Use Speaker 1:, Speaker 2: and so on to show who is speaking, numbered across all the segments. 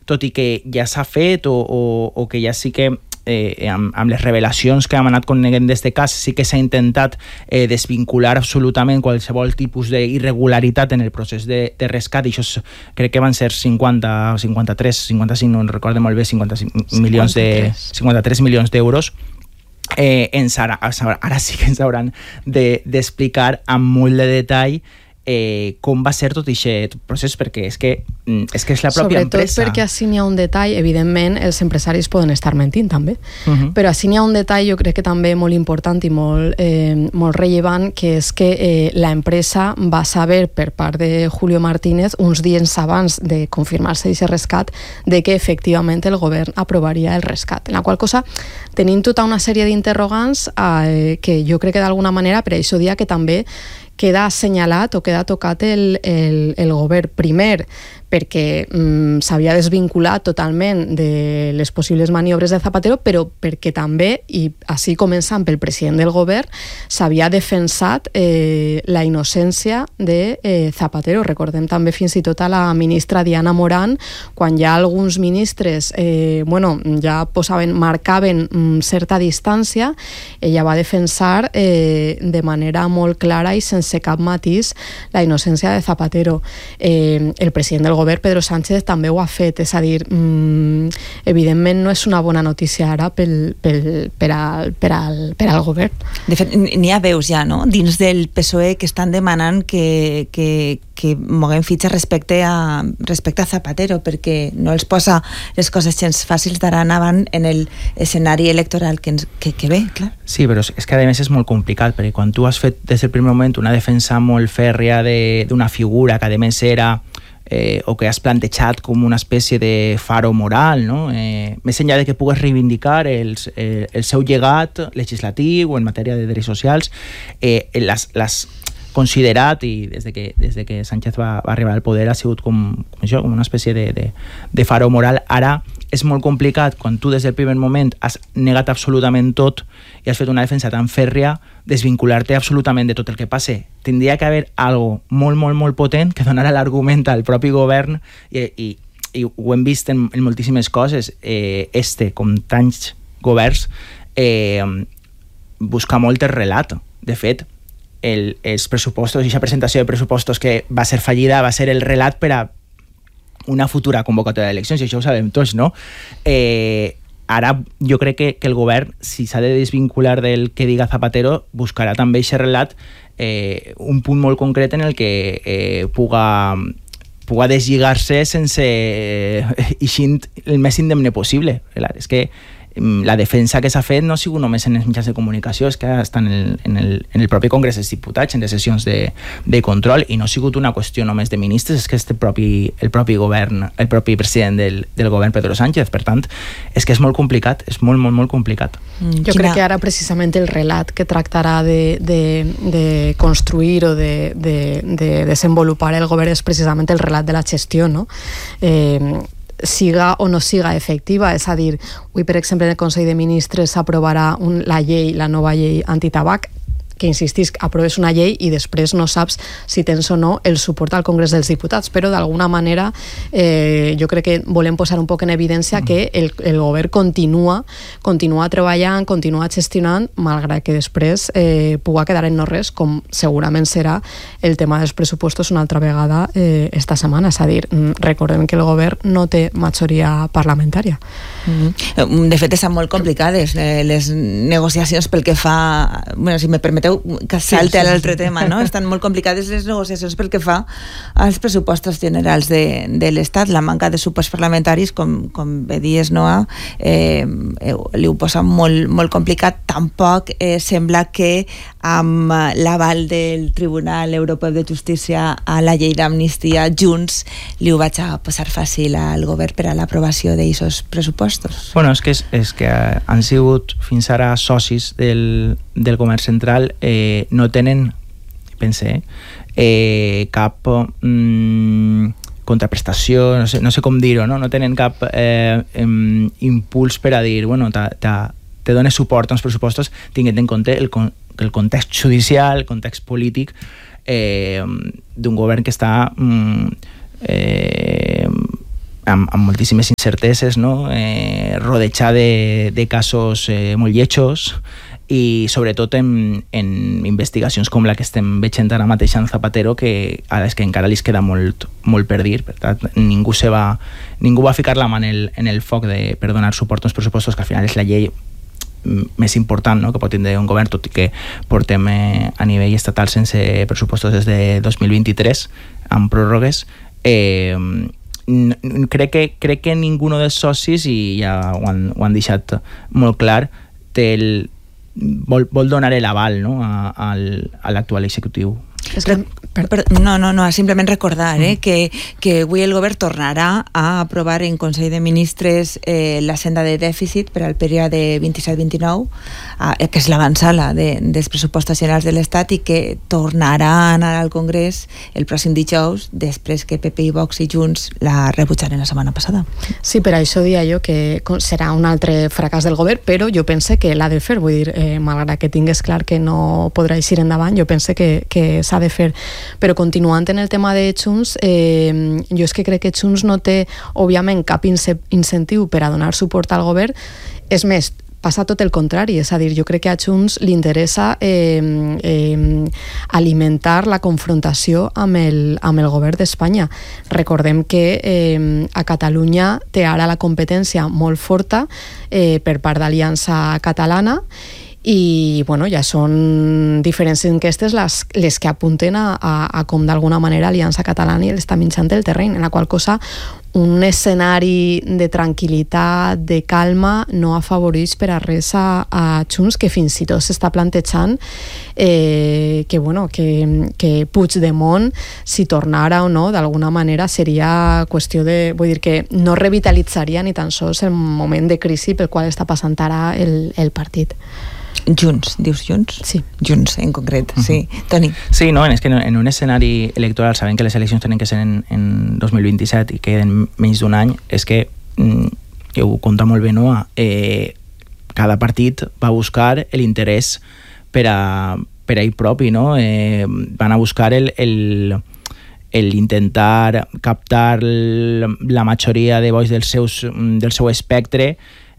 Speaker 1: tot i que ja s'ha fet o que ja sí que amb les revelacions que hem anat coneguent d'este cas sí que s'ha intentat desvincular absolutament qualsevol tipus d'irregularitat en el procés de rescat, i això crec que van ser 50, 53, 55, no recordo molt bé, 53 milions d'euros. Ara sí que ens hauran d'explicar amb molt de detall com va ser tot aquest procés, perquè és que és la pròpia empresa.
Speaker 2: Sobretot perquè així n'hi ha un detall, evidentment els empresaris poden estar mentint també, però així n'hi ha un detall jo crec que també molt important i molt rellevant, que és que la empresa va saber per part de Julio Martínez uns dies abans de confirmar-se aquest rescat de que efectivament el govern aprovaria el rescat, en la qual cosa tenim tota una sèrie d'interrogants que jo crec que d'alguna manera per això dia que també queda assenyalat o queda tocat el govern, primer perquè s'havia desvinculat totalment de les possibles maniobres de Zapatero, però perquè també, i així començant pel president del govern, s'havia defensat la innocència de Zapatero. Recordem també fins i tot a la ministra Diana Morán, quan ja alguns ministres ja marcaven certa distància, ella va defensar de manera molt clara i sense cap matís la innocència de Zapatero. El president del govern, Pedro Sánchez, també ho ha fet, és a dir, evidentment no és una bona notícia ara per al govern.
Speaker 3: De fet, n'hi ha veus ja, no?, dins del PSOE que estan demanant que moguem fitxa respecte a Zapatero, perquè no els posa les coses gens fàcils d'ara endavant en l'escenari electoral que ve, clar.
Speaker 1: Sí, però és que a més és molt complicat, perquè quan tu has fet des del primer moment una defensa molt fèrrea d'una figura que a més era o que has plantejat com una espècie de faro moral, no? Més enllà de que pugues reivindicar el seu llegat legislatiu en matèria de drets socials, l'has considerat, i des de que Sánchez va arribar al poder ha sigut com una espècie de faro moral. Ara és molt complicat quan tu des del primer moment has negat absolutament tot i has fet una defensa tan fèrrea, desvincular-te absolutament de tot el que passe. Tindria que haver algo molt, molt, molt potent que donara l'argument al propi govern, i ho hem vist en moltíssimes coses, com tants governs, buscar molt el relat. De fet, els pressupostos, aquesta presentació de pressupostos que va ser fallida, va ser el relat per a una futura convocatòria d'eleccions, i això ho sabem tots, no? Ara jo crec que el govern, si s'ha de desvincular del que diga Zapatero, buscarà també aquest relat, un punt molt concret en el que puga deslligar-se sense eixint el més indemne possible. És que la defensa que s'ha fet no ha sigut només en els mitjans de comunicació, és que està en el propi Congrés dels Diputats, en les sessions de control, i no ha sigut una qüestió només de ministres, és que el propi govern, el propi president del govern, Pedro Sánchez. Per tant, és que és molt complicat, és molt, molt, molt complicat.
Speaker 2: Jo crec que ara precisament el relat que tractarà de construir o de desenvolupar el govern és precisament el relat de la gestió, no? Siga o no siga efectiva, és a dir, avui per exemple en el Consell de Ministres s'aprovarà la nova llei antitabac, que insistisc, aproves una llei i després no saps si tens o no el suport al Congrés dels Diputats, però d'alguna manera jo crec que volem posar un poc en evidència que el govern continua treballant, continua gestionant, malgrat que després puga quedar en no res, com segurament serà el tema dels pressupostos una altra vegada esta setmana. És a dir, recordem que el govern no té majoria parlamentària.
Speaker 3: De fet, estan molt complicades les negociacions pel que fa... Bueno, si me permeteu que salte a l'altre tema, no? Estan molt complicades les negociacions pel que fa als pressupostos generals de l'Estat. La manca de suports parlamentaris, com bé dies, Noa, li ho posa molt, molt complicat. Tampoc sembla que amb l'aval del Tribunal Europeu de Justícia a la llei d'amnistia, Junts li ho vaig a posar fàcil al govern per a l'aprovació d'aquests pressupostos.
Speaker 1: Bueno, és que han sigut fins ara socis del govern central, no tenen, pense, cap contraprestació, no sé com dir-ho, no tenen cap impuls per a dir, bueno, te dones suport a uns pressupostos tinguent en compte el context judicial, el context polític d'un govern que està amb moltíssimes incerteses, no? Rodejar de casos molt lletjos, i sobretot en investigacions com la que estem veient ara mateix en Zapatero, que a les que encara li queda molt per dir. Per tant, ningú va ficar la mà en el foc per donar suport a uns pressupostos, que al final és la llei més important, no?, que pot tindre un govern, tot i que portem a nivell estatal sense pressupostos des de 2023 amb pròrrogues. Crec que ningú dels socis, i ja ho han deixat molt clar, vol donar l'aval, no?, a l'actual executiu.
Speaker 3: No, simplement recordar que avui el govern tornarà a aprovar en Consell de Ministres la senda de dèficit per al període 27-29, que és l'avançada dels pressupostos generals de l'Estat, i que tornarà a anar al Congrés el pròxim dijous, després que PP i Vox i Junts la rebutjaren la setmana passada.
Speaker 2: Sí, per això dia jo que serà un altre fracàs del govern, però jo pense que l'ha de fer, vull dir, malgrat que tingués clar que no podrà eixir endavant, jo pense que s'ha de fer. Però continuant en el tema de Junts, jo és que crec que Junts no té, òbviament, cap incentiu per a donar suport al govern. És més, passa tot el contrari, és a dir, jo crec que a Junts li interessa alimentar la confrontació amb el govern d'Espanya. Recordem que a Catalunya té ara la competència molt forta per part d'Aliança Catalana, i bueno, ja són diferents enquestes les que apunten a com d'alguna manera Aliança Catalana està minxant el terreny, en la qual cosa un escenari de tranquil·litat, de calma, no afavoreix per a res a Junts, que fins i tot s'està plantejant que Puigdemont, si tornara o no, d'alguna manera seria qüestió de... Vull dir que no revitalitzaria ni tan sols el moment de crisi pel qual està passant ara el partit.
Speaker 3: Junts, dius Junts?
Speaker 2: Sí.
Speaker 3: Junts, en concret, sí. Toni?
Speaker 1: Sí, no, és que en un escenari electoral, sabent que les eleccions tenen que ser en 2027 i queden menys d'un any, és que ho compta molt bé Noa, cada partit va buscar l'interès per a ell propi, no? Van a buscar el intentar captar la majoria de vots del seu espectre,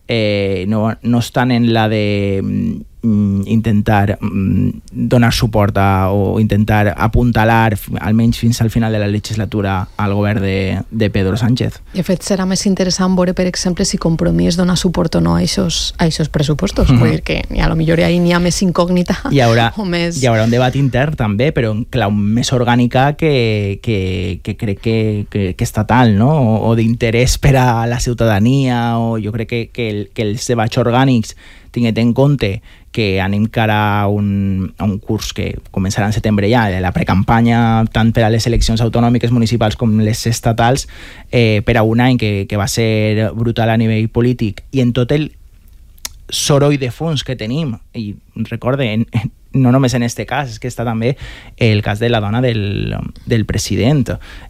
Speaker 1: no estan en la de intentar donar suport o intentar apuntalar almenys fins al final de la legislatura al govern de Pedro Sánchez.
Speaker 2: De fet, serà més interessant veure, per exemple, si Compromís dona suport o no a aquests pressupostos. Vull dir que a lo millor ahí n'hi ha més incògnita.
Speaker 1: Hi haurà un debat intern també, però en clau més orgànica que crec que estatal, no? O d'interès per a la ciutadania, o jo crec que els debats orgànics, tinguent en compte que anem cara a un curs que començarà en setembre ja, de la precampanya tant per a les eleccions autonòmiques municipals com les estatals, per a un any que va ser brutal a nivell polític, i en tot el soroll de fons que tenim, i recorde, no només en este cas, és que està també el cas de la dona del president.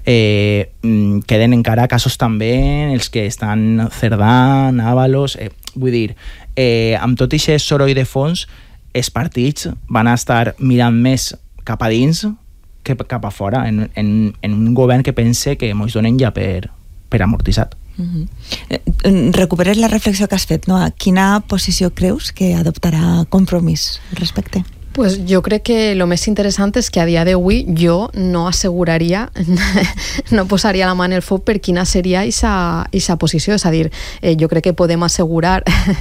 Speaker 1: Queden encara casos també en els que estan Cerdà, Ábalos, vull dir, amb tot aquest soroll de fons, els partits van estar mirant més cap a dins que cap a fora, en un govern que pense que ens donen ja per amortitzat.
Speaker 3: Recuperes la reflexió que has fet, no? Quina posició creus que adoptarà Compromís al respecte?
Speaker 2: Pues jo crec que lo més interessant és que a dia d'avui jo no asseguraria, no posaria la mà en el foc per quina seria aquesta posició. És a dir, jo crec que podem assegurar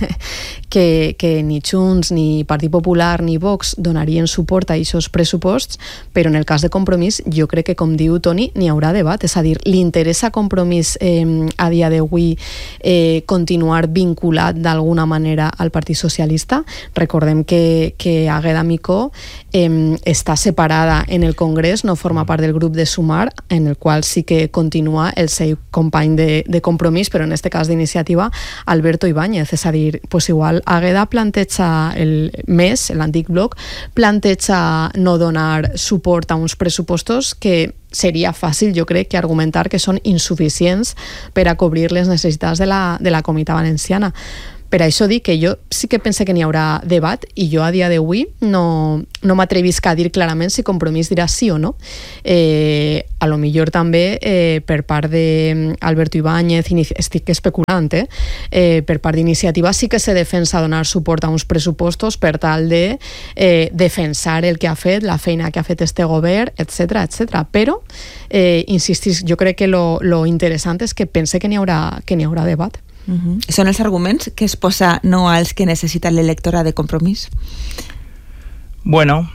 Speaker 2: que ni Junts, ni Partit Popular, ni Vox donarien suport a aquests pressuposts, però en el cas de Compromís jo crec que, com diu Toni, n'hi haurà debat. És a dir, li interessa a Compromís a dia d'avui continuar vinculat d'alguna manera al Partit Socialista. Recordem que Águeda Micó està separada en el Congrés, no forma part del grup de Sumar, en el qual sí que continua el seu company de Compromís, però en este cas d'iniciativa, Alberto Ibáñez. És a dir, pues igual Águeda planteja l'antic bloc, planteja no donar suport a uns pressupostos que seria fàcil, jo crec, que argumentar que són insuficients per a cobrir les necessitats de la Comunitat Valenciana. Per això dic que jo sí que pense que n'hi haurà debat i jo a dia d'avui no m'atrevisc a dir clarament si Compromís dirà sí o no. A lo millor també per part d'Alberto Ibáñez, estic especulant, per part d'Iniciativa sí que se defensa donar suport a uns pressupostos per tal de defensar el que ha fet, la feina que ha fet este govern, etc. Però, insistis, jo crec que lo interessant és que pense que n'hi haurà debat.
Speaker 3: Són els arguments que es posa no als que necessita l'electora de Compromís?
Speaker 1: Bueno,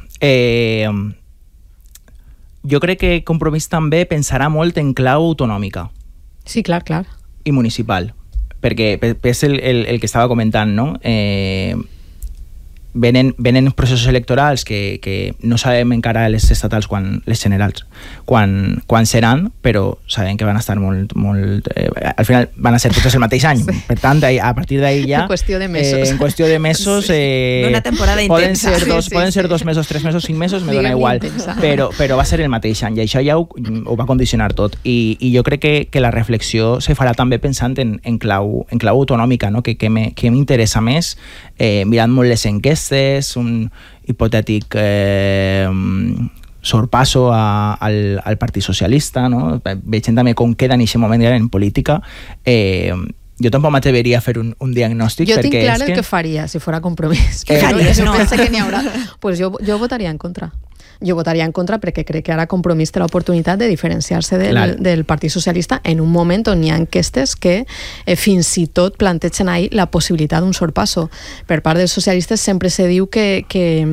Speaker 1: jo crec que Compromís també pensarà molt en clau autonòmica.
Speaker 2: Sí, clar.
Speaker 1: I municipal, perquè és el que estava comentant, no? Venen processos electorals que no sabem encara les estatals, les generals, quan seran, però sabem que van estar molt al final van a ser totes el mateix any, per tant, a partir d'ahir ja...
Speaker 2: En qüestió de mesos.
Speaker 1: En qüestió de mesos...
Speaker 3: Una temporada intensa.
Speaker 1: Poden ser 2 mesos, 3 mesos, 5 mesos, me dona igual, però va ser el mateix any, i això ja ho va condicionar tot, i jo crec que la reflexió se farà també pensant en clau autonòmica, no? que m'interessa més, mirant molt les enquestes, un hipotètic sorpasso al Partit Socialista, no? Vegem també com queda en aquest moment en política. Jo tampoc m'atreveria a fer un diagnòstic.
Speaker 2: Jo tinc clar el que faria si fora Compromís.
Speaker 3: No.
Speaker 2: Penso que n'hi haurà. Pues jo votaria en contra. Jo votaria en contra perquè crec que ara Compromís té l'oportunitat de diferenciar-se del Partit Socialista en un moment on hi ha enquestes que fins i tot plantegen ahir la possibilitat d'un sorpasso. Per part dels socialistes sempre se diu que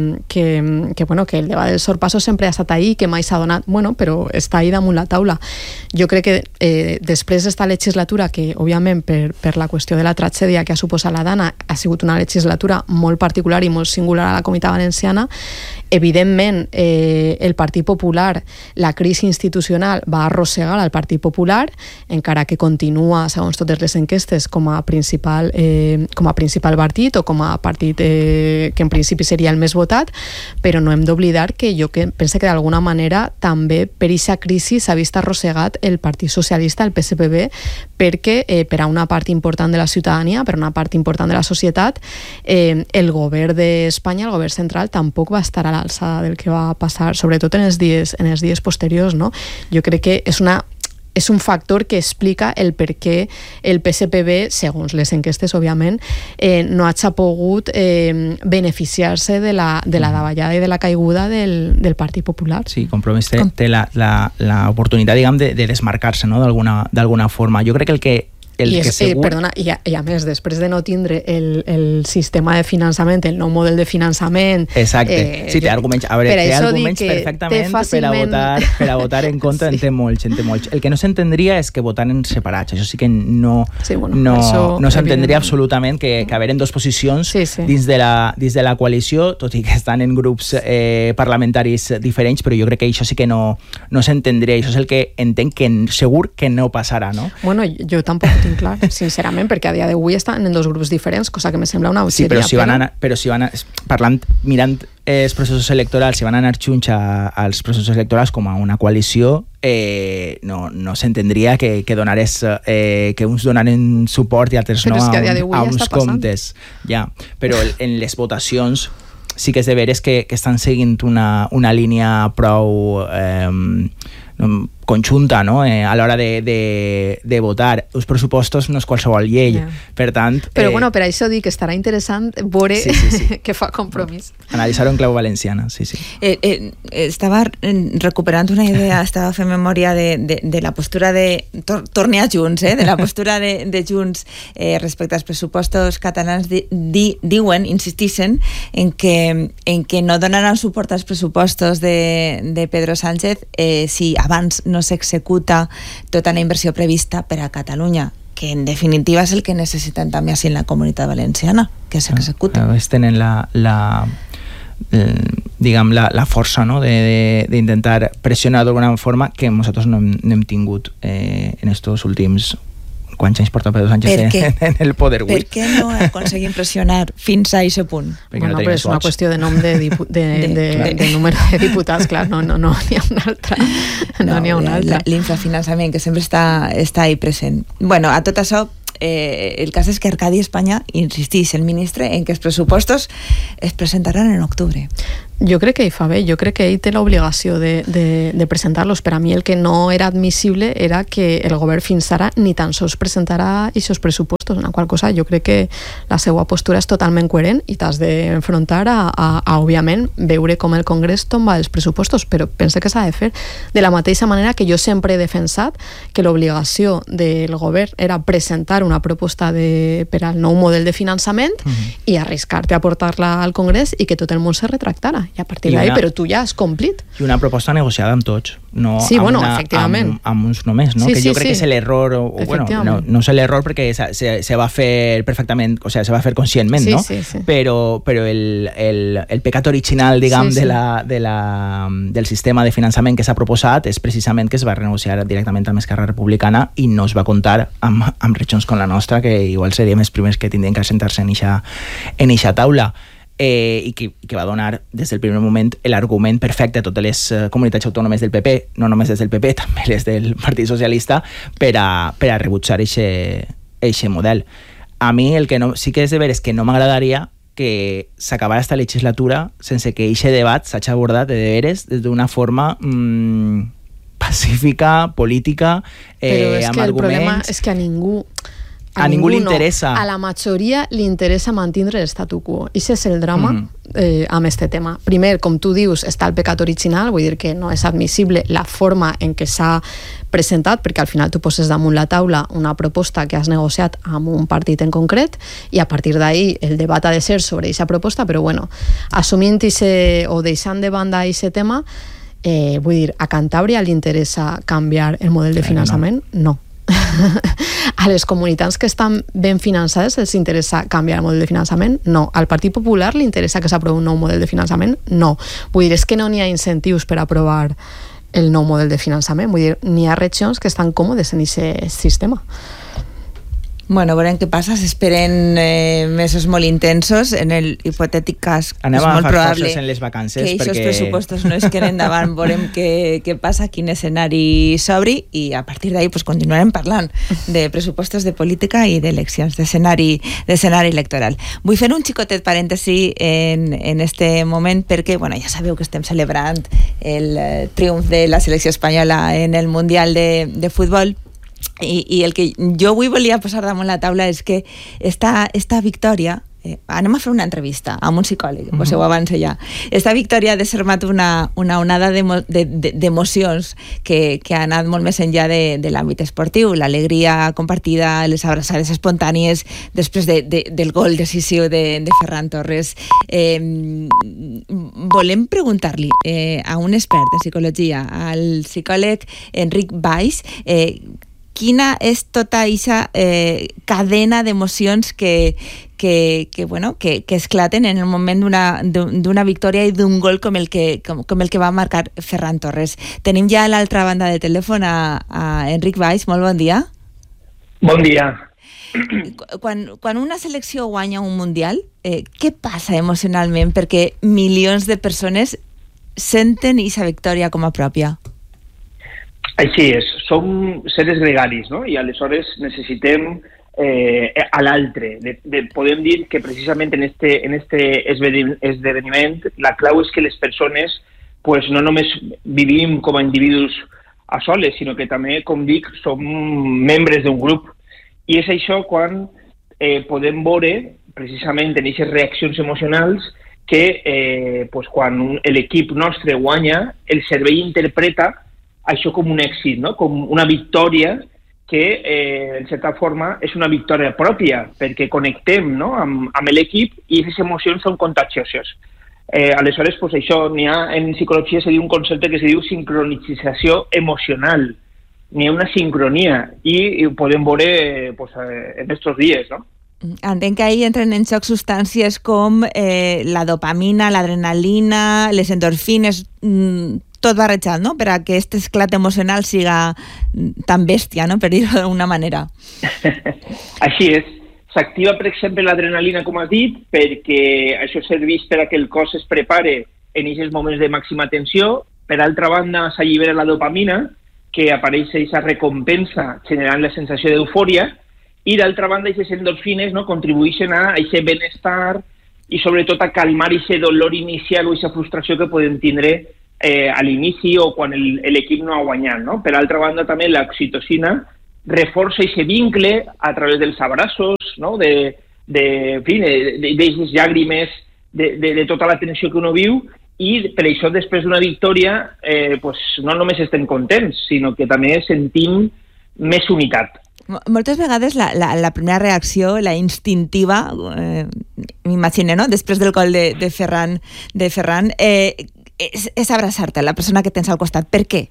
Speaker 2: el debat del sorpasso sempre ha estat ahir, que mai s'ha donat, però està ahir damunt la taula. Jo crec que després d'esta legislatura, que òbviament per la qüestió de la tragèdia que ha suposat la Dana, ha sigut una legislatura molt particular i molt singular a la Comunitat Valenciana, evidentment el Partit Popular, la crisi institucional va arrossegar al Partit Popular, encara que continua, segons totes les enquestes, com a principal partit o com a partit que en principi seria el més votat, però no hem d'oblidar que jo penso que d'alguna manera també per aquesta crisi s'ha vist arrossegat el Partit Socialista, el PSPB, perquè per a una part important de la ciutadania, per a una part important de la societat, el govern d'Espanya, el govern central, tampoc va estar a l'alçada del que va passar, sobretot en els dies posteriors, no? Jo crec que és un factor que explica el per què el PSPB, segons les enquestes, òbviament, no hagi pogut beneficiar-se de la davallada i de la caiguda del Partit Popular.
Speaker 1: Sí, Compromís té l'oportunitat, diguem, de desmarcar-se, no?, d'alguna forma. Jo crec que
Speaker 2: Perdona, i a més, després de no tindre el sistema de finançament, el nou model de finançament...
Speaker 1: Exacte, sí, té arguments, té arguments perfectament per a votar en contra, en té molts. El que no s'entendria és que votaren separats, això sí que no s'entendria absolutament que haver-en dos posicions dins de la coalició, tot i que estan en grups parlamentaris diferents, però jo crec que això sí que no s'entendria, això és el que entenc que segur que no passarà, no?
Speaker 2: Bueno, jo tampoc ho tinc clar, sincerament, perquè a dia d'avui estan en dos grups diferents, cosa que me sembla una bogeria.
Speaker 1: Sí, però si van parlant, mirant els processos electorals, si van anar junts als processos electorals com a una coalició, no s'entendria que uns donaren suport i altres no a uns comptes. Ja, però en les votacions sí que és de veres que estan seguint una línia prou conjunta, no?, a l'hora de votar. Els pressupostos no és qualsevol llei, per tant...
Speaker 2: Però bueno, per això dic que estarà interessant veure què fa Compromís.
Speaker 1: Analitzar-ho en clau valenciana, sí.
Speaker 3: Estava recuperant una idea, estava fent memòria de la postura de... Torne a Junts, de la postura de Junts respecte als pressupostos catalans. Diuen, insistixen, en que no donaran suport als pressupostos de Pedro Sánchez si abans no s'executa tota la inversió prevista per a Catalunya, que en definitiva és el que necessiten també així en la Comunitat Valenciana, que s'executa.
Speaker 1: Ells tenen la força, no?, d'intentar pressionar d'alguna forma que nosaltres no hem tingut en estos últims... Quants anys porta Pedro Sánchez en el poder?
Speaker 3: Per què no aconseguim pressionar fins a aquest punt?
Speaker 2: Bueno, però és una qüestió de nom de número de diputats, clar, no n'hi ha una altra. No n'hi ha una altra.
Speaker 3: L'infrafinançament, que sempre està ahí present. Bueno, a tot això, el cas és que Arcadi Espanya insistís el ministre en que els pressupostos es presentaran en octubre.
Speaker 2: Jo crec que hi fa bé, jo crec que ell té l'obligació de presentar-los. Per a mi el que no era admissible era que el govern fins ara ni tan sols presentarà aquests pressupostos, en la qual cosa jo crec que la seva postura és totalment coherent i t'has d'enfrontar a òbviament, veure com el Congrés tomba els pressupostos, però pense que s'ha de fer de la mateixa manera que jo sempre he defensat que l'obligació del govern era presentar una proposta per al nou model de finançament i arriscar-te a portar-la al Congrés i que tot el món se retractara. I a partir d'ahí, però tu ja has complit.
Speaker 1: I una proposta negociada amb tots, no
Speaker 2: sí, bueno, efectivament.
Speaker 1: Amb uns només, no?
Speaker 2: Sí,
Speaker 1: que jo crec que és l'error, bueno, no és l'error perquè se va fer perfectament, o sea, se va fer conscientment,
Speaker 2: sí,
Speaker 1: no?
Speaker 2: Sí, sí.
Speaker 1: Però el pecat original, diguem, sí, sí. Del sistema de finançament que s'ha proposat és precisament que es va renegociar directament amb Esquerra Republicana i no es va comptar amb regions com la nostra, que igual seríem els primers que tindrien que sentar-se en eixa taula. I que va donar des del primer moment l'argument perfecte a totes les comunitats autònomes del PP, no només des del PP, també les del Partit Socialista, per a rebutjar eixe model. A mi el que sí que és de veres que no m'agradaria que s'acabara esta legislatura sense que eixe debat s'hagi abordat de veres d'una forma pacífica, política,
Speaker 2: però és
Speaker 1: amb
Speaker 2: que el
Speaker 1: arguments.
Speaker 2: Problema és que a ningú
Speaker 1: li interessa.
Speaker 2: A la majoria li interessa mantindre l'estatu quo. I això és el drama amb este tema. Primer, com tu dius, està el pecat original, vull dir que no és admissible la forma en què s'ha presentat, perquè al final tu poses damunt la taula una proposta que has negociat amb un partit en concret i a partir d'ahí el debat ha de ser sobre aquesta proposta, però bueno, assumint o deixant de banda aquest tema, vull dir, a Cantàbria li interessa canviar el model de finançament? No. A les comunitats que estan ben finançades els interessa canviar el model de finançament? No. Al Partit Popular li interessa que s'aprovi un nou model de finançament? No. Vull dir, és que no n'hi ha incentius per aprovar el nou model de finançament. Vull dir, n'hi ha regions que estan còmodes en aquest sistema.
Speaker 3: Bueno, veurem què passa, s'esperen mesos molt intensos, en el hipotètic cas
Speaker 1: anem
Speaker 3: és
Speaker 1: a
Speaker 3: molt probable
Speaker 1: en les vacances
Speaker 3: que aquests pressupostos no es queden endavant, veurem què passa, quin escenari s'obri i a partir d'ahí pues, continuarem parlant de pressupostos de política i d'eleccions, d'escenari electoral. Vull fer un xicotet parèntesi en este moment perquè, bueno, ja sabeu que estem celebrant el triomf de la selecció espanyola en el Mundial de Futbol. I el que jo avui volia posar damunt la taula és que esta victòria, anem a fer una entrevista amb un psicòleg, vos ho avanço ja. Esta victòria ha desfermat una onada d'emocions que ha anat molt més enllà de l'àmbit esportiu, l'alegria compartida, les abraçades espontànies després del gol decisiu de Ferran Torres. Volem preguntar-li a un expert en psicologia, al psicòleg Enric Valls, quina és tota aquesta cadena d'emocions que esclaten en el moment d'una victòria i d'un gol com el que va marcar Ferran Torres. Tenim ja a l'altra banda de telèfon a Enric Valls. Molt bon dia.
Speaker 4: Bon dia.
Speaker 3: Quan una selecció guanya un mundial, què passa emocionalment perquè milions de persones senten aquesta victòria com a pròpia?
Speaker 4: Així és, som seres gregaris, no? I aleshores necessitem a l'altre. Podem dir que precisament en este esdeveniment la clau és que les persones pues, no només vivim com a individus a soles, sinó que també, com dic, som membres d'un grup. I és això quan podem veure precisament en aquestes reaccions emocionals que pues, quan l'equip nostre guanya, el cervell interpreta això com un èxit, no? Com una victòria que, en certa forma, és una victòria pròpia, perquè connectem, no? amb l'equip i aquestes emocions són contagioses. Aleshores, pues, això n'hi ha, en psicologia se diu un concepte que se diu sincronització emocional. N'hi ha una sincronia i ho podem veure pues, en aquests dies, no?
Speaker 3: Entenc que ahir entren en xoc substàncies com la dopamina, l'adrenalina, les endorfines, tot barrejat, no? Per a que aquest esclat emocional siga tan bèstia, no? Per dir-ho d'alguna manera.
Speaker 4: Així és. S'activa, per exemple, l'adrenalina, com has dit, perquè això serveix per a que el cos es prepare en aquests moments de màxima tensió. Per altra banda, s'allibera la dopamina, que apareix aquesta recompensa generant la sensació d'eufòria, i d'altra banda aquestes endorfines, no, contribueixen a aquest benestar i sobretot a calmar aquest dolor inicial o aquesta frustració que podem tindre a l'inici o quan l'equip no ha guanyat, no? Per altra banda també l'oxitocina reforça aquest vincle a través dels abraços, no? D'aquestes llàgrimes, de tota la tensió que uno viu, i per això després d'una victòria pues, no només estem contents, sinó que també sentim més unitat.
Speaker 3: Moltes vegades la primera reacció, la instintiva, m'imagino, no? Després del gol de Ferran, és abraçar-te, la persona que tens al costat. Per què?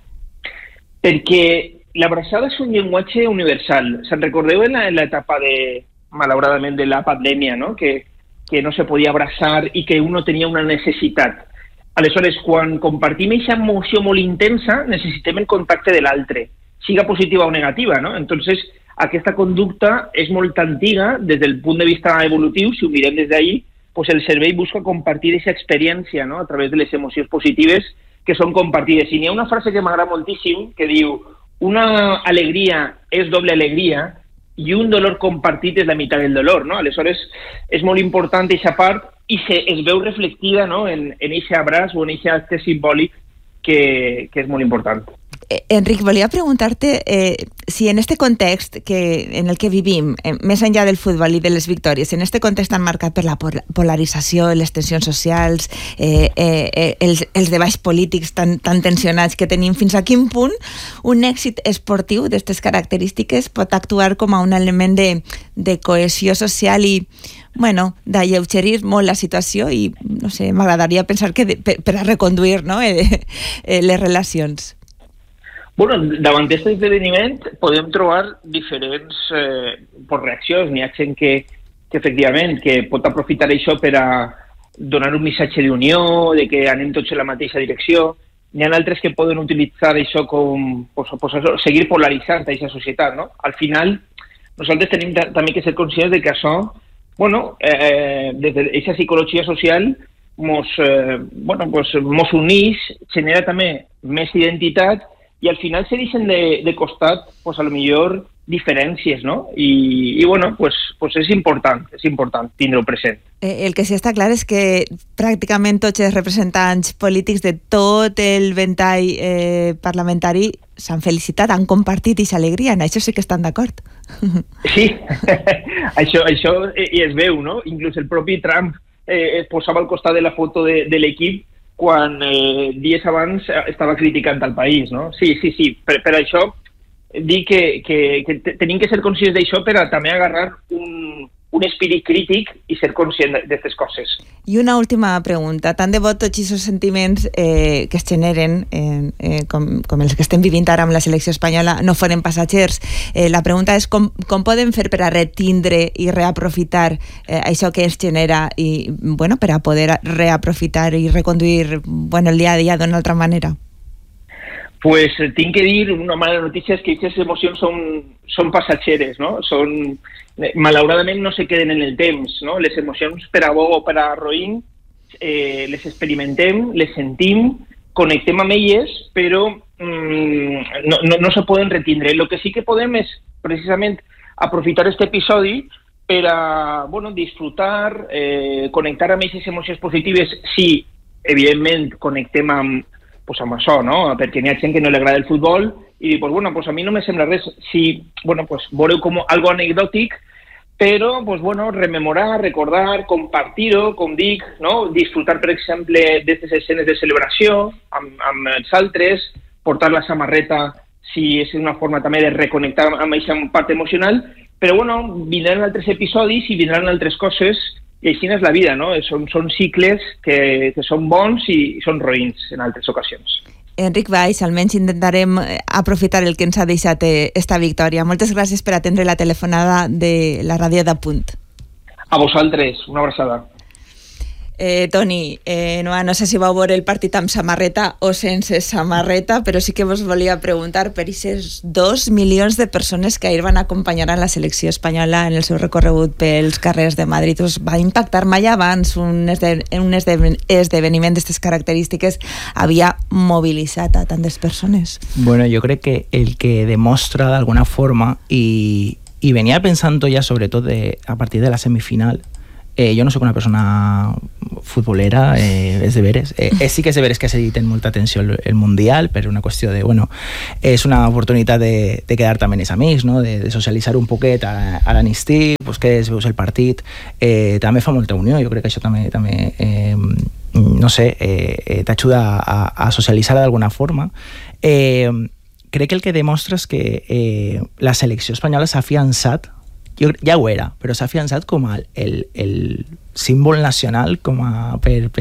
Speaker 4: Perquè l'abraçada és un llenguatge universal. Se'n recordeu en l'etapa malauradament, de la pandèmia, no? Que no se podia abraçar i que uno tenia una necessitat. Aleshores, quan compartim aquesta emoció molt intensa, necessitem el contacte de l'altre, siga positiva o negativa, ¿no? Entonces, aquesta conducta és molt antiga des del punt de vista evolutiu. Si ho mirem des d'ahí, pues el cervell busca compartir aquesta experiència, ¿no? A través de les emocions positives que són compartides. I n'hi ha una frase que m'agrada moltíssim que diu: una alegria és doble alegria i un dolor compartit és la meitat del dolor, ¿no? Aleshores, és molt important aquesta part i es veu reflectida, ¿no? en aquest abraç o en aquest acte simbòlic que és molt important.
Speaker 3: Enric, volia preguntar-te si en este context en el que vivim, més enllà del futbol i de les victòries, en este context tan marcat per la polarització, les tensions socials, els debats polítics tan tensionats que tenim, fins a quin punt un èxit esportiu d'aquestes característiques pot actuar com a un element de cohesió social i d'alleugerir molt la situació i, no sé, m'agradaria pensar que per a reconduir, no, les relacions.
Speaker 4: Bueno, davant d'aquest esdeveniment podem trobar diferents reaccions. N'hi ha gent que efectivament que pot aprofitar això per a donar un missatge d'unió, de que anem tots en la mateixa direcció. N'hi ha altres que poden utilitzar això com seguir polaritzant aquesta societat, no? Al final, nosaltres tenim també que ser conscients de que això, des d'aquesta psicologia social, mos uneix, genera també més identitat i al final se deixen de costat, a lo millor, diferències, no? I és important tindre-ho present.
Speaker 3: El que sí està clar és que pràcticament tots els representants polítics de tot el ventall parlamentari s'han felicitat, han compartit aquesta alegria, en això sí que estan d'acord.
Speaker 4: Sí, això i es veu, no? Inclús el propi Trump es posava al costat de la foto de l'equip quan dies abans estava criticant el país, no? Sí. Per això dic que tenim que ser conscients d'això per a també agarrar un espírit crític i ser conscient d'aquestes coses.
Speaker 3: I una última pregunta. Tant de bo tots aquests sentiments que es generen, com els que estem vivint ara amb la selecció espanyola, no foren passatgers. La pregunta és com podem fer per a retindre i reaprofitar això que ens genera i, per a poder reaprofitar i reconduir el dia a dia d'una altra manera?
Speaker 4: Pues tinc que dir, una mala notícia és que aquestes emocions són passatgeres, no? Malauradament no se queden en el temps, no? Les emocions per a bo o per a roïn les experimentem, les sentim, connectem amb elles, però no se poden retindre. El que sí que podem és precisament aprofitar aquest episodi per a disfrutar, connectar amb aquestes emocions positives si, evidentment, connectem amb això, no? Perquè n'hi ha gent que no li agrada el futbol i dir, a mi no me sembla res si, veureu com algo anecdòtic, però, rememorar, recordar, compartir-ho, com dic, no? Disfrutar, per exemple, d'aquestes escenes de celebració amb els altres, portar la samarreta si és una forma també de reconnectar amb aquesta part emocional, però, vindran altres episodis i vindran altres coses. I així és la vida, no? Són cicles que són bons i són roïns en altres ocasions.
Speaker 3: Enric Valls, almenys intentarem aprofitar el que ens ha deixat esta victòria. Moltes gràcies per atendre la telefonada de la ràdio d'Apunt.
Speaker 4: A vosaltres, una abraçada.
Speaker 3: Toni, no sé si vau veure el partit amb samarreta o sense samarreta, però sí que vos volia preguntar per aquests 2 milions de persones que ahir van acompanyar a la selecció espanyola en el seu recorregut pels carrers de Madrid. Us va impactar mai abans un esdeveniment d'aquestes característiques havia mobilitzat a tantes persones?
Speaker 1: Bueno, jo crec que el que demostra d'alguna forma i y venía pensando ya sobre todo a partir de la semifinal. Jo no sóc una persona futbolera, és de veres. Sí que és de veres que s'ha dit en molta atenció el Mundial, per una qüestió de, bueno, és una oportunitat de quedar també amb els amics, no? de socialitzar un poquet a l'anistir, pues que veus el partit. També fa molta unió, jo crec que això també no sé, t'ajuda a socialitzar d'alguna forma. Crec que el que demostra és que la selecció espanyola s'ha afiançat, ja ho era, però s'ha afiançat com el símbol nacional com a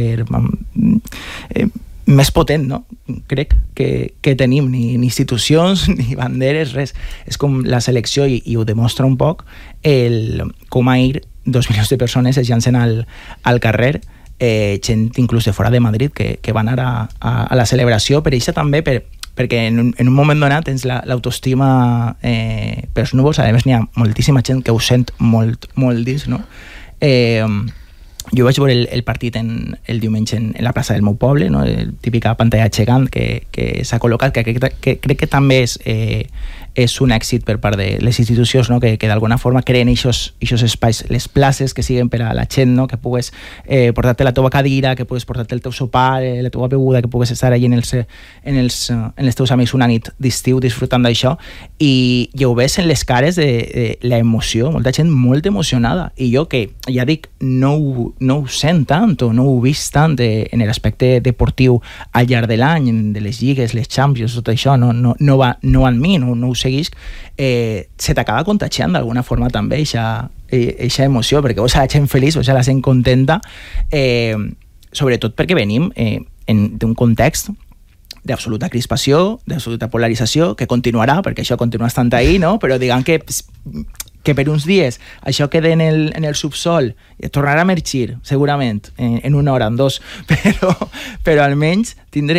Speaker 1: més potent, no? Crec que tenim ni institucions ni banderes, res. És com la selecció, i ho demostra un poc com ahir 2 milions de persones es llancen al carrer, gent inclús de fora de Madrid que van anar a la celebració, per això també perquè en un moment donat tens l'autoestima pels núvols. A més, n'hi ha moltíssima gent que ho sent molt dins, no? Jo vaig veure el partit el diumenge en la plaça del meu poble, no? Típica pantalla gegant que s'ha col·locat, que crec que també és un èxit per part de les institucions, no? que d'alguna forma creen aquests espais, les places que siguen per a la gent, no? Que pugues portar-te la teva cadira, que pugues portar-te el teu sopar, la teva beguda, que pugues estar allà en els teus amics una nit d'estiu disfrutant d'això, i ho ves en les cares de l'emoció, molta gent molt emocionada, i jo que ja dic no ho sent tant o no ho he vist tant en l'aspecte deportiu al llarg de l'any, de les lligues, les Champions, tot això, no va en mi, no ho seguisc, se t'acaba contagiant d'alguna forma també eixa emoció, perquè veus a la gent feliç, veus a la gent contenta, sobretot perquè venim d'un context d'absoluta crispació, d'absoluta polarització, que continuarà, perquè això continua estant ahí, no? Però diguem que per uns dies això queda en el subsol, tornarà a emergir segurament en una hora, en dos, però almenys tindré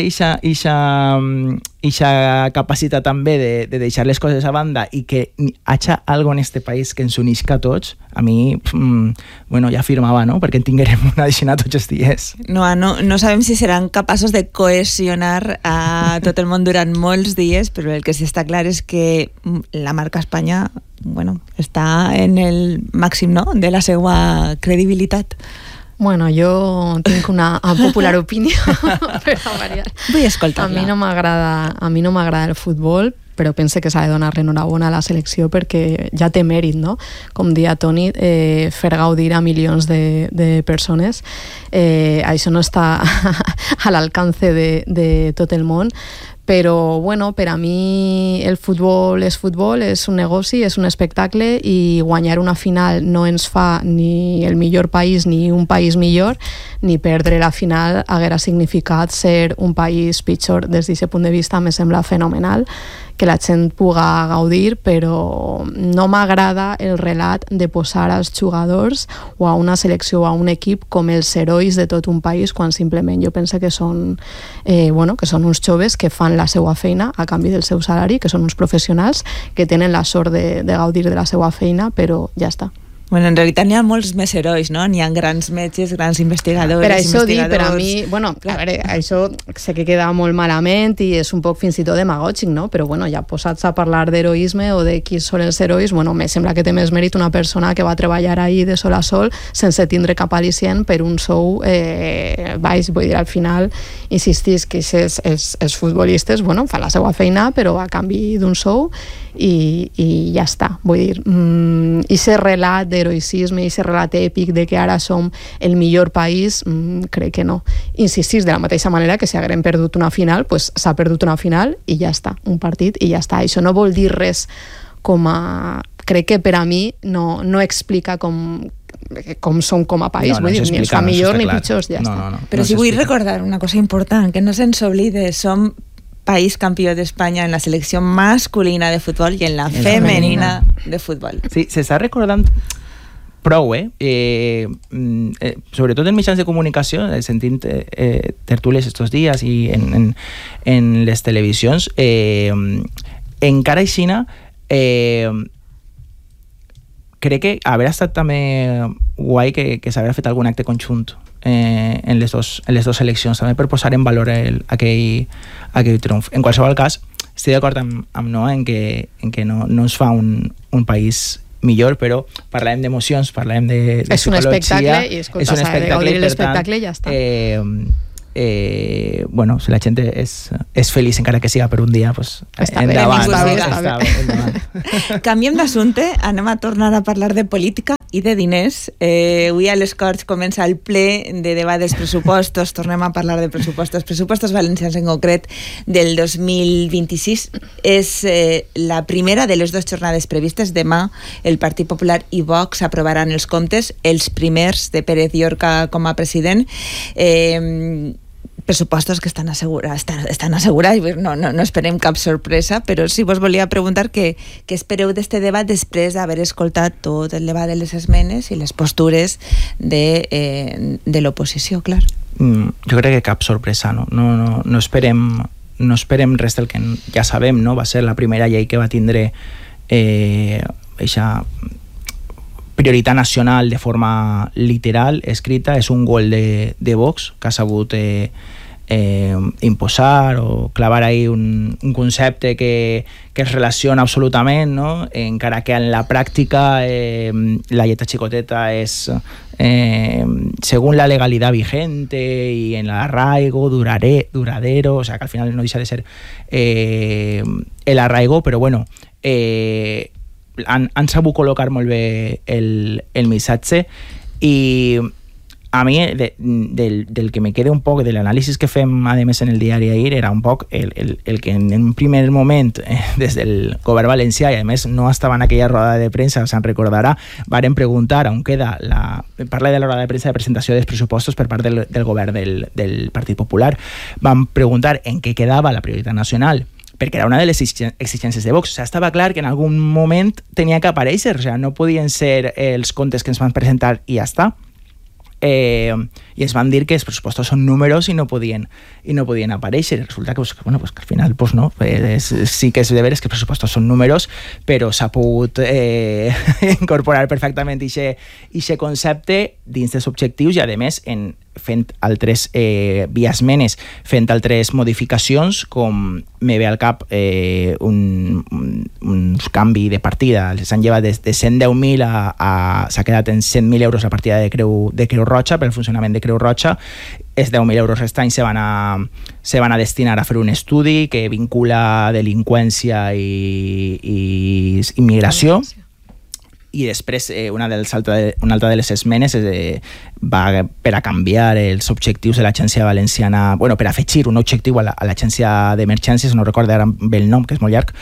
Speaker 1: eixa capacitat també de deixar les coses a banda i que hi hagi algo en este país que ens unisca a tots. A mi, bueno, ja afirmava, no? Perquè en tinguérem una d'aixina tots els dies.
Speaker 3: No sabem si seran capaços de cohesionar a tot el món durant molts dies, però el que sí està clar és que la marca Espanya, bueno, està en el màxim, no?, de la seva credibilitat.
Speaker 2: Bueno, jo tinc una popular opinió per a variar.
Speaker 3: Vull escoltar-la.
Speaker 2: A mi no m'agrada el futbol, però pense que s'ha de donar enhorabona a la selecció perquè ja té mèrit, no? Com dia Toni, fer gaudir a milions de persones. Això no està a l'alcance de tot el món, però bueno, per a mi el futbol, és un negoci, és un espectacle, i guanyar una final no ens fa ni el millor país ni un país millor, ni perdre la final haguera significat ser un país pitjor. Des d'aquest punt de vista me sembla fenomenal que la gent puga gaudir, però no m'agrada el relat de posar als jugadors o a una selecció o a un equip com els herois de tot un país, quan simplement jo penso que són uns joves que fan la seva feina a canvi del seu salari, que són uns professionals que tenen la sort de gaudir de la seva feina, però ja està.
Speaker 3: Bueno, en realitat n'hi ha molts més herois, no? N'hi ha grans metges, grans investigadors...
Speaker 2: Per això dic, per a mi... Bueno, a veure, això sé que queda molt malament i és un poc fins i tot demagògic, no? Però bueno, ja posats a parlar d'heroisme o de qui són els herois, bueno, me sembla que té més mèrit una persona que va treballar ahí de sol a sol sense tindre cap al·licient per un sou baix. Vull dir, al final, insistís que els futbolistes, bueno, fan la seva feina, però a canvi d'un sou, i ja està. Vull dir, i ser relat d'heroïcisme i ser relat èpic de que ara som el millor país, crec que no. Insistís de la mateixa manera que si haguem perdut una final, pues s'ha perdut una final i ja està, un partit i ja està. Això no vol dir res crec que per a mi no explica com som com a país, vull dir, ni ens fa millor ni pitjors, ja està.
Speaker 3: Però si vull recordar una cosa important, que no se'ns oblide, som país campió d'Espanya en la selecció masculina de futbol i en la femenina de futbol.
Speaker 1: Sí, s'està recordant prou, sobretot en mitjans de comunicació, sentint tertúlies estos dies i en les televisions, encara aixina crec que haver estat també guai que s'haver fet algun acte conjunt en les dues seleccions, també per posar en valor aquell triomf. En qualsevol cas, estic d'acord amb Noa en que no ens fa un país millor, però parlem d'emocions, parlem de
Speaker 2: és un
Speaker 1: psicologia.
Speaker 2: Espectacle, i escolta, és un espectacle, i l'espectacle ja està.
Speaker 1: Bueno, si la gent és feliç encara que siga per un dia, pues, endavant.
Speaker 3: Està bé. Canviem d'assumpte, anem a tornar a parlar de política i de diners. Avui a les Corts comença el ple de debat dels pressupostos, tornem a parlar de pressupostos valencians en concret del 2026. És la primera de les dues jornades previstes. Demà el Partit Popular i Vox aprovaran els comptes, els primers de Pérez Llorca com a president. Pressupostos que estan assegurats, no esperem cap sorpresa, però sí vos volia preguntar què espereu d'este debat després d'haver escoltat tot el debat de les esmenes i les postures de l'oposició, clar.
Speaker 1: Jo crec que cap sorpresa, no esperem res del que ja sabem, no? Va ser la primera llei que va tindre eixa prioritat nacional de forma literal, escrita. És un gol de Vox que ha sabut imposar o clavar ahí un concepte que es relaciona absolutament, no? Encara que en la pràctica la lletra chicoteta és según la legalidad vigente y en el arraigo duradero, o sea que al final no deja de ser el arraigo, però bueno, han sabut col·locar molt bé el missatge. I a mi del que me queda un poc de l'anàlisi que fem a més en el diari ahir era un poc el que en un primer moment des del govern valencià, i a més no estava en aquella roda de premsa, se'n recordarà, varen preguntar on queda parla de la roda de premsa de presentació dels pressupostos per part del govern del Partit Popular. Van preguntar en què quedava la prioritat nacional, perquè era una de les exigències de Vox. O sigui, estava clar que en algun moment tenia que aparèixer, o sigui, no podien ser els comptes que ens van presentar i ja està. I ens van dir que els pressupostos són números i no podien aparèixer. Resulta que, que al final no, sí que és de veres que els pressupostos són números, però s'ha pogut incorporar perfectament aquest concepte dins dels objectius i, a més, fent altres via esmenes, fent altres modificacions, com me ve al cap un canvi de partida. S'han llevat de 110.000 s'ha quedat en 100.000 euros la partida de Creu Roja, per el funcionament de Creu Roja. Els 10.000 euros restants se van a destinar a fer un estudi que vincula delinqüència i immigració. I després una altra de les esmenes va per a canviar els objectius de l'Agència Valenciana, per afegir un objectiu a l'Agència d'Emergències, no recordo ara bé el nom, que és molt llarg,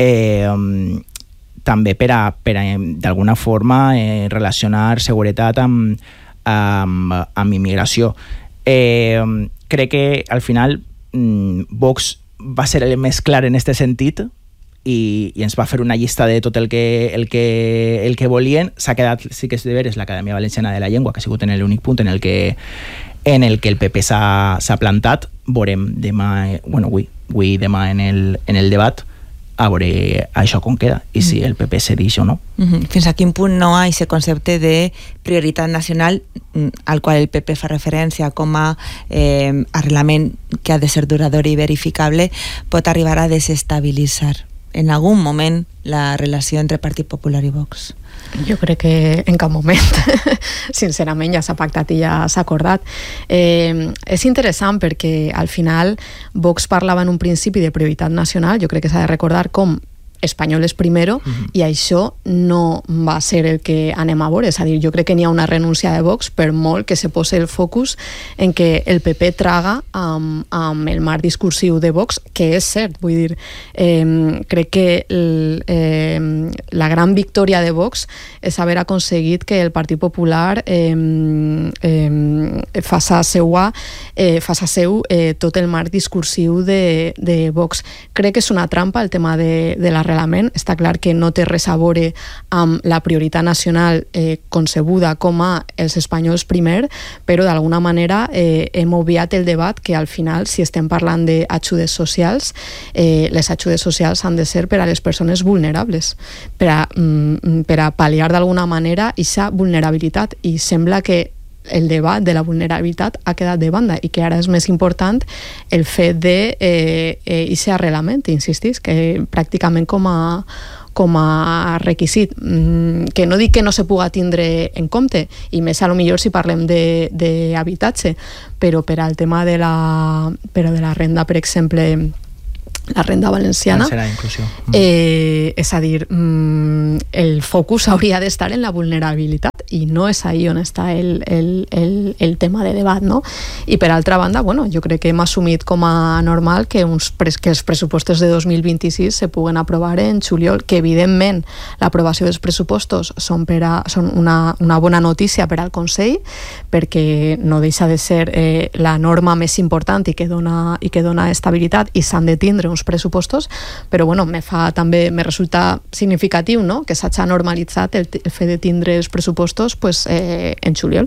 Speaker 1: també per a d'alguna forma relacionar seguretat amb immigració. Crec que al final Vox va ser el més clar en aquest sentit, i ens va fer una llista de tot el que volien. S'ha quedat, sí que és de veres, l'Acadèmia Valenciana de la Llengua, que ha sigut en l'únic punt en el que el PP s'ha plantat. Veurem demà, avui demà en el debat, a veure això com queda i si el PP cedeix o no.
Speaker 3: Fins a quin punt no hi ha aquest concepte de prioritat nacional al qual el PP fa referència com a arrelament que ha de ser durador i verificable pot arribar a desestabilitzar en algun moment la relació entre Partit Popular i Vox?
Speaker 2: Jo crec que en cap moment, sincerament, ja s'ha pactat i ja s'ha acordat. És interessant perquè al final Vox parlava en un principi de prioritat nacional. Jo crec que s'ha de recordar com Espanyol és primero, i això no va ser el que anem a veure. És a dir, jo crec que n'hi ha una renúncia de Vox per molt que se posi el focus en que el PP traga amb el marc discursiu de Vox, que és cert. Vull dir, crec que la gran victòria de Vox és haver aconseguit que el Partit Popular faça seu tot el marc discursiu de Vox. Crec que és una trampa el tema de la està clar que no té res a veure amb la prioritat nacional concebuda com a els espanyols primer, però d'alguna manera hem obviat el debat que al final, si estem parlant d'ajudes socials, les ajudes socials han de ser per a les persones vulnerables, per a pal·liar d'alguna manera aquesta vulnerabilitat, i sembla que el debat de la vulnerabilitat ha quedat de banda i que ara és més important el fet de aquest arrelament, insistís, que pràcticament com requisit, que no dic que no se puga tindre en compte, i més a lo millor si parlem d'habitatge, però per al tema de la renda, per exemple, la renda valenciana, és a dir, el focus hauria d'estar en la vulnerabilitat i no és ahí on està el tema de debat, no? I per altra banda, bueno, jo crec que hem assumit com a normal que els pressupostos de 2026 se puguen aprovar en juliol, que evidentment l'aprovació dels pressupostos són una bona notícia per al Consell, perquè no deixa de ser la norma més important i que dona estabilitat, i s'han de tindre uns pressupostos, però bueno, me resulta significatiu, no?, que s'hagi normalitzat el fet de tindre els pressupostos en juliol.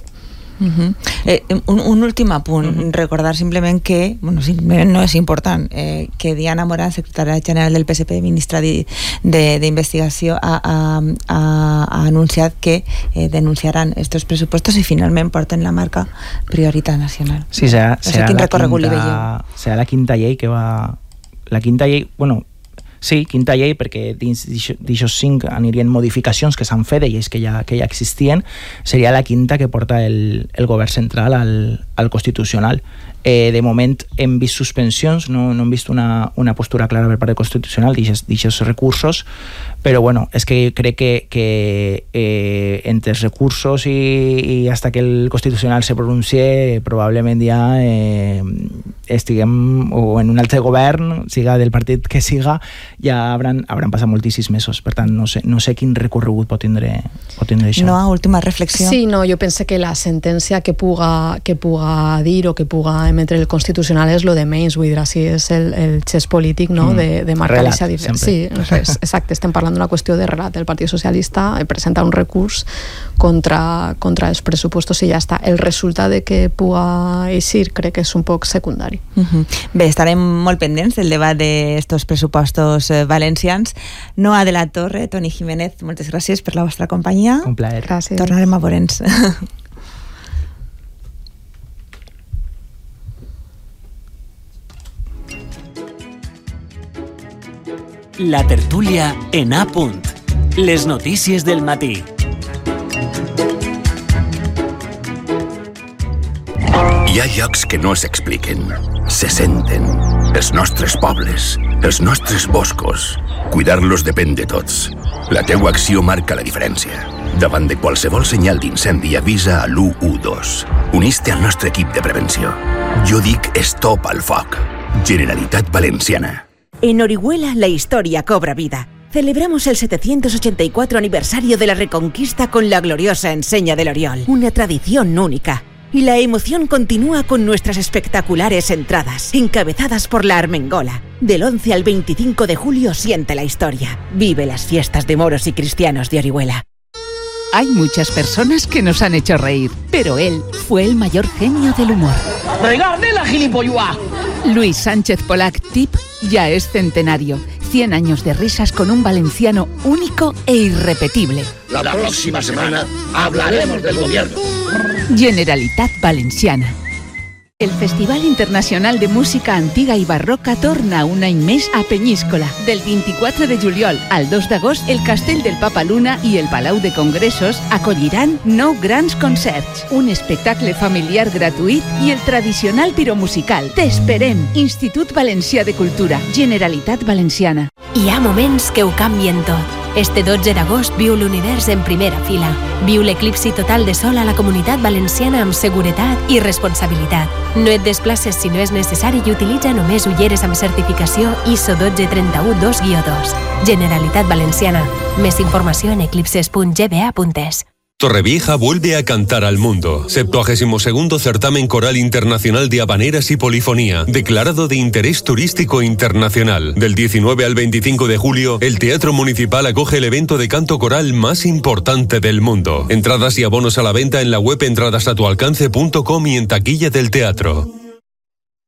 Speaker 3: Un últim apunt, recordar simplement que, bueno, simplement no és important, que Diana Morán, secretària general del PSP, ministra d'investigació, ha anunciat que denunciaran estos pressupostos i finalment porten la marca Prioritat Nacional.
Speaker 1: Sí, serà la quinta llei que va... La quinta llei, bueno, sí, quinta llei, perquè dins d'aixòs 5 anirien modificacions que s'han fet, lleis que ja existien, seria la quinta que porta el govern central al Constitucional. De moment hem vist suspensions, no hem vist una postura clara per part del Constitucional d'aixòs recursos, però bueno, és que crec que entre els recursos i hasta que el Constitucional se pronuncie, probablement ja estiguem o en un altre govern, siga del partit que siga, ja hauran passat moltíssims mesos. Per tant, no sé quin recorregut pot tindre això.
Speaker 3: No, última reflexió.
Speaker 2: Sí, no, jo penso que la sentència que puga dir o que puga emetre el Constitucional és lo de menys, vull dir, així és el gest polític, no?, de marcar aquesta diferència. Sí, exacte, estem parlant d'una qüestió de relat. El Partit Socialista presenta un recurs contra els pressupostos i ja està. El resultat de que puga eixir crec que és un poc secundari.
Speaker 3: Bé, estarem molt pendents del debat d'estos pressupostos valencians. Noa de la Torre, Toni Jiménez, moltes gràcies per la vostra companyia.
Speaker 1: Un plaer.
Speaker 2: Gràcies.
Speaker 3: Tornarem a veure'ns.
Speaker 5: La tertúlia en A punt. Les notícies del matí.
Speaker 6: Hi ha llocs que no s'expliquen, se senten. Els nostres pobles, els nostres boscos. Cuidar-los depèn de tots. La teua acció marca la diferència. Davant de qualsevol senyal d'incendi, avisa a l'112. Unís-te al nostre equip de prevenció. Jo dic stop al foc. Generalitat Valenciana.
Speaker 7: En Orihuela la historia cobra vida. Celebramos el 784 aniversario de la Reconquista con la gloriosa enseña del Oriol, una tradición única. Y la emoción continúa con nuestras espectaculares entradas, encabezadas por la Armengola. Del 11 al 25 de julio siente la historia. Vive las fiestas de moros y cristianos de Orihuela.
Speaker 8: Hay muchas personas que nos han hecho reír, pero él fue el mayor genio del humor.
Speaker 9: ¡Regarde la gilipollua!
Speaker 8: Luis Sánchez Polac Tip ya es centenario. 100 años de risas con un valenciano único e irrepetible.
Speaker 9: La próxima semana hablaremos del gobierno.
Speaker 8: Generalitat Valenciana. El Festival Internacional de Música Antiga i Barroca torna un any més a Penyíscola. Del 24 de juliol al 2 d'agost, el Castell del Papa Luna i el Palau de Congressos acolliran 9 grans concerts, un espectacle familiar gratuït i el tradicional piromusical. T'esperem! Institut Valencià de Cultura, Generalitat Valenciana.
Speaker 10: Hi ha moments que ho canvien tot. Este 12 d'agost viu l'univers en primera fila. Viu l'eclipsi total de sol a la Comunitat Valenciana amb seguretat i responsabilitat. No et desplaces si no és necessari i utilitza només ulleres amb certificació ISO 12312-2. Generalitat Valenciana. Més informació en eclipses.gba.es.
Speaker 11: Torrevieja vuelve a cantar al mundo. 72º Certamen Coral Internacional de Habaneras y Polifonía, declarado de interés turístico internacional. Del 19 al 25 de julio, el Teatro Municipal acoge el evento de canto coral más importante del mundo. Entradas y abonos a la venta en la web entradasatualcance.com y en taquilla del teatro.